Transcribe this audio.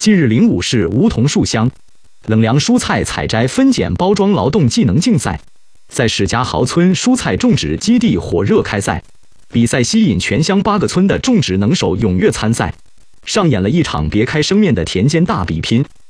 近日灵武市梧桐树乡冷凉蔬菜采摘分拣包装劳动技能竞赛在史家豪村蔬菜种植基地火热开赛，比赛吸引全乡8个村的种植能手踊跃参赛，上演了一场别开生面的田间大比拼。